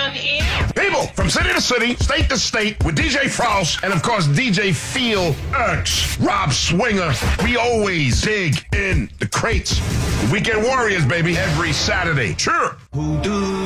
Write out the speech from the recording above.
on air. People from city to city, state to state, with DJ Frost and, of course, DJ Feel X, Rob Swinger. We always dig in the crates. Weekend Warriors, baby, every Saturday. Sure.